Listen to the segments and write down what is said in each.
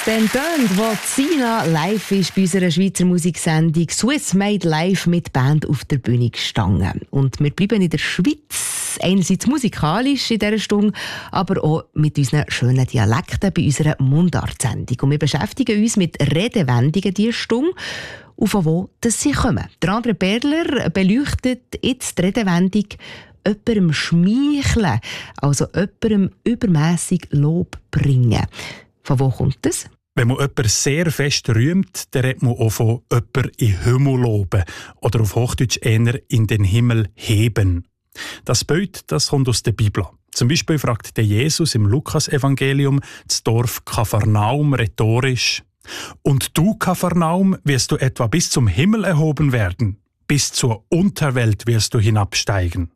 es dann tönt, wo Sina live ist bei unserer Schweizer Musiksendung «Swiss Made Live» mit Band auf der Bühne gestanden. Und wir bleiben in der Schweiz, einerseits musikalisch in dieser Stunde, aber auch mit unseren schönen Dialekten bei unserer Mundart-Sendung. Und wir beschäftigen uns mit Redewendungen diese Stunde, auf wo sie kommen. Der André Perler beleuchtet jetzt die Redewendung «jemandem schmeicheln», also jemandem übermässig Lob bringen. Von wo kommt das? Wenn man jemanden sehr fest rühmt, dann redet man auch von jemanden in den Himmel loben oder auf Hochdeutsch eher in den Himmel heben. Das Bild, das kommt aus der Bibel. Zum Beispiel fragt der Jesus im Lukas-Evangelium das Dorf Kapharnaum rhetorisch: «Und du, Kapharnaum, wirst du etwa bis zum Himmel erhoben werden? Bis zur Unterwelt wirst du hinabsteigen.»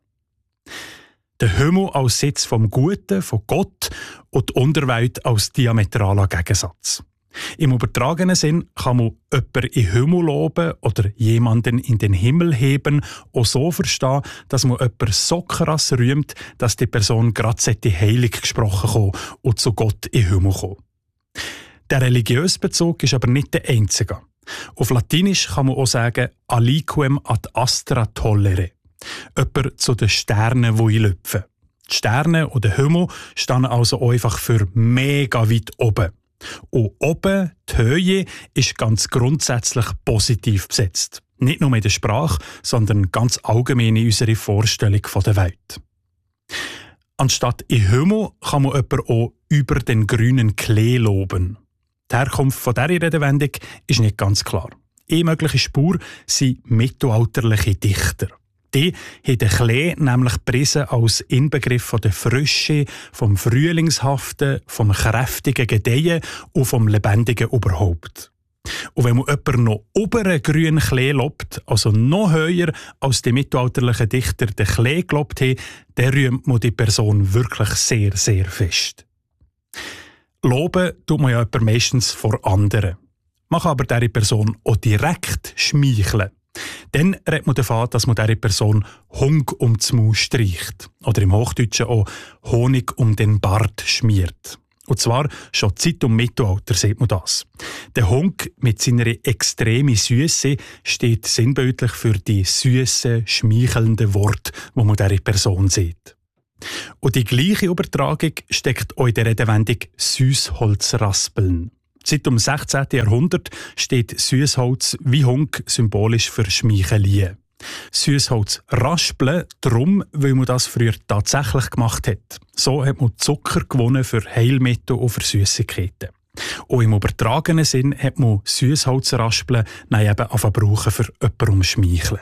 Der Himmel als Sitz vom Guten, von Gott, und die Unterwelt als diametraler Gegensatz. Im übertragenen Sinn kann man jemanden in den Himmel loben oder jemanden in den Himmel heben auch so verstehen, dass man jemanden so krass rühmt, dass die Person gerade heilig gesprochen kommen und zu Gott in den Himmel kommen. Der religiöse Bezug ist aber nicht der einzige. Auf Latinisch kann man auch sagen «aliquem ad astra tollere». Jemand zu den Sternen, die einlüpfen. Die Sterne oder Himmel stehen also einfach für mega weit oben. Und oben, die Höhe, ist ganz grundsätzlich positiv besetzt. Nicht nur in der Sprache, sondern ganz allgemein in unserer Vorstellung von der Welt. Anstatt in Himmel kann man jemanden auch über den grünen Klee loben. Die Herkunft von dieser Redewendung ist nicht ganz klar. Eine mögliche Spur sind mittelalterliche Dichter. Die haben den Klee nämlich gepriesen als Inbegriff von der Frische, vom Frühlingshaften, vom kräftigen Gedeihen und vom Lebendigen überhaupt. Und wenn man jemanden noch über einen grünen Klee lobt, also noch höher als die mittelalterlichen Dichter den Klee gelobt haben, dann rühmt man die Person wirklich sehr, sehr fest. Loben tut man ja jemanden meistens vor anderen. Man kann aber dieser Person auch direkt schmeicheln. Dann redet man davon, dass man dieser Person Hung um das Maul streicht. Oder im Hochdeutschen auch Honig um den Bart schmiert. Und zwar schon Zeit um Mittelalter sieht man das. Der Hung mit seiner extremen Süße steht sinnbildlich für die süßen, schmeichelnden Worte, die man dieser Person sieht. Und die gleiche Übertragung steckt auch in der Redewendung «Süßholzraspeln». Seit dem 16. Jahrhundert steht Süßholz wie Hung symbolisch für Schmeichelei. Süßholz raspeln, darum, weil man das früher tatsächlich gemacht hat. So hat man Zucker gewonnen für Heilmittel und für Süssigkeiten. Und im übertragenen Sinn hat man Süßholz raspeln eben brauchen für jemanden schmeicheln.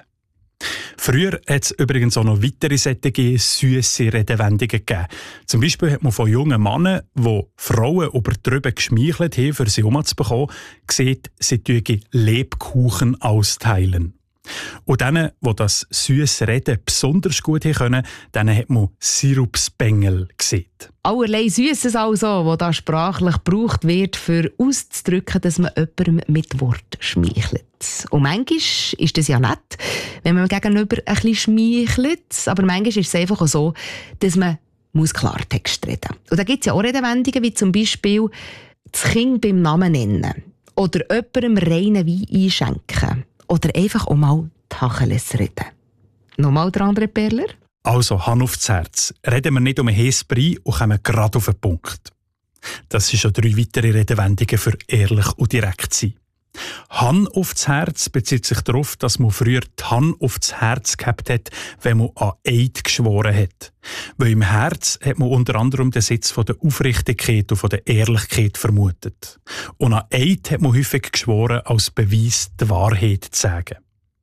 Früher hat es übrigens auch noch weitere solche süsse Redewendungen gegeben. Zum Beispiel hat man von jungen Männern, die Frauen übertrieben geschmeichelt haben, für sie umzubekommen, gesehen, sie täten Lebkuchen austeilen. Und denen, die das süsse Reden besonders gut können, denen hat man Sirupsbengel gesehen. Allerlei Süßes also, das da sprachlich gebraucht wird, für auszudrücken, dass man jemandem mit Wort schmeichelt. Und manchmal ist das ja nett, wenn man gegenüber ein bisschen schmeichelt, aber manchmal ist es einfach so, dass man Klartext reden muss. Und da gibt es ja auch Redewendungen, wie zum Beispiel das Kind beim Namen nennen oder jemandem reinen Wein einschenken. Oder einfach auch mal Tacheles reden. Nochmal der André Perler? Also, Hand aufs Herz. Reden wir nicht um einen heissen Brei und kommen gerade auf den Punkt. Das sind schon 3 weitere Redewendungen für ehrlich und direkt sein. Hand aufs Herz bezieht sich darauf, dass man früher die Hand aufs Herz gehabt hat, wenn man an Eid geschworen hat. Weil im Herz hat man unter anderem den Sitz von der Aufrichtigkeit und von der Ehrlichkeit vermutet. Und an Eid hat man häufig geschworen, als Beweis die Wahrheit zu sagen.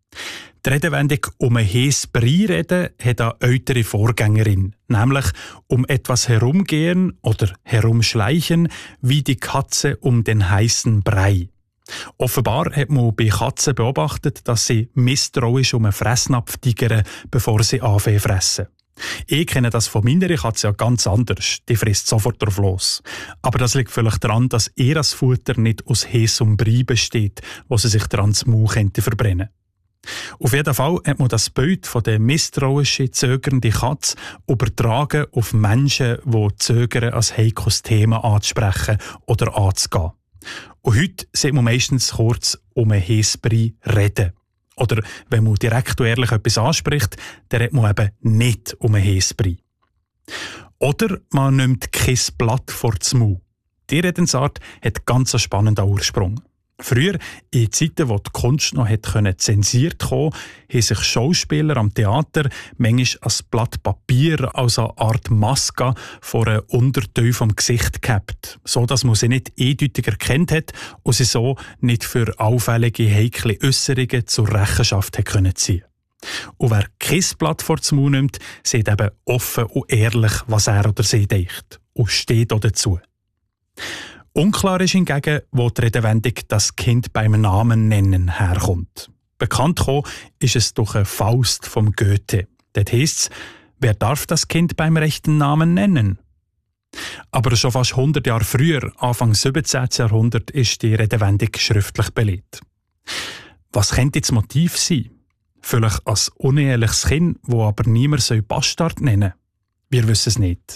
Die Redewendung «um ein heißes Brei reden» hat eine ältere Vorgängerin, nämlich «um etwas herumgehen» oder «herumschleichen» wie die Katze um den heißen Brei. Offenbar hat man bei Katzen beobachtet, dass sie misstrauisch um einen Fressnapf tigern, bevor sie anfangen zu fressen. Ich kenne das von meiner Katze ja ganz anders. Die frisst sofort drauf los. Aber das liegt vielleicht daran, dass ihr Futter nicht aus heißem Brei besteht, wo sie sich daran das Maul verbrennen könnte. Auf jeden Fall hat man das Bild von der misstrauischen, zögernden Katze übertragen auf Menschen, die zögern, ein heikles Thema anzusprechen oder anzugehen. Und heute sieht man meistens kurz um einen Häsbrei reden. Oder wenn man direkt und ehrlich etwas anspricht, dann redet man eben nicht um einen Häsbrei. Oder man nimmt kein Blatt vor den Mund. Die Redensart hat ganz einen spannenden Ursprung. Früher, in Zeiten, wo die Kunst noch zensiert kommen, haben sich Schauspieler am Theater manchmal ein Blatt Papier als eine Art Maske vor einem Unterteil vom Gesicht gehabt, so dass man sie nicht eindeutig erkannt hat und sie so nicht für auffällige, heikle Äusserungen zur Rechenschaft hat können ziehen. Und wer kein Blatt vor den Mund nimmt, sieht eben offen und ehrlich, was er oder sie denkt und steht auch dazu. Unklar ist hingegen, wo die Redewendung «das Kind beim Namen nennen» herkommt. Bekannt gekommen ist es durch eine Faust vom Goethe. Dort heisst es, wer darf das Kind beim rechten Namen nennen? Aber schon fast 100 Jahre früher, Anfang 17. Jahrhundert, ist die Redewendung schriftlich belegt. Was könnte das Motiv sein? Vielleicht ein uneheliches Kind, wo aber niemand Bastard nennen soll? Wir wissen es nicht.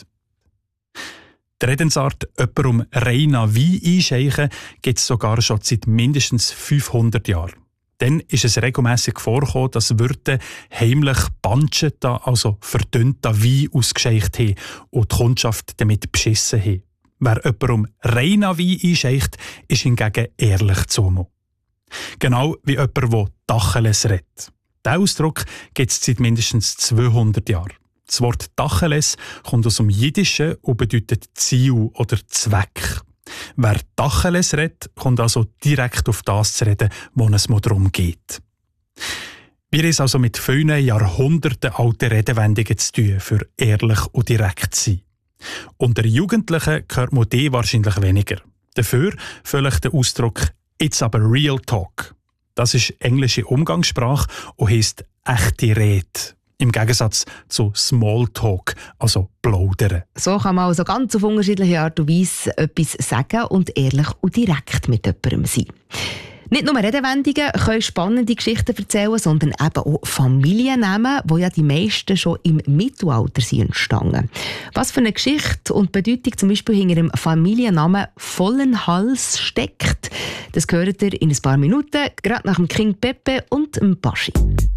Die Redensart «jemand um reiner Wein einschenken» gibt es sogar schon seit mindestens 500 Jahren. Dann ist es regelmässig vorgekommen, dass Wirte heimlich banscheten, also verdünnten Wein ausgeschenkt haben und die Kundschaft damit beschissen haben. Wer jemand um reiner Wein einschenkt, ist hingegen ehrlich zu. Genau wie jemand, der Tacheles redet. Diesen Ausdruck gibt es seit mindestens 200 Jahren. Das Wort Tacheles kommt aus dem Jiddischen und bedeutet Ziel oder Zweck. Wer Tacheles redet, kommt also direkt auf das zu reden, wo es mal darum geht. Wir haben es also mit vielen Jahrhunderten alten Redewendungen zu tun, für ehrlich und direkt zu sein. Unter Jugendlichen hört man die wahrscheinlich weniger. Dafür vielleicht der Ausdruck «It's aber Real Talk». Das ist englische Umgangssprache und heisst «echte Rede». Im Gegensatz zu Smalltalk, also plaudern. So kann man also ganz auf unterschiedliche Art und Weise etwas sagen und ehrlich und direkt mit jemandem sein. Nicht nur Redewendungen können spannende Geschichten erzählen, sondern eben auch Familiennamen, die ja die meisten schon im Mittelalter sind entstanden. Was für eine Geschichte und Bedeutung zum Beispiel hinter dem Familiennamen Vollenhals steckt, das hört ihr in ein paar Minuten, gerade nach dem King Pepe und dem Baschi.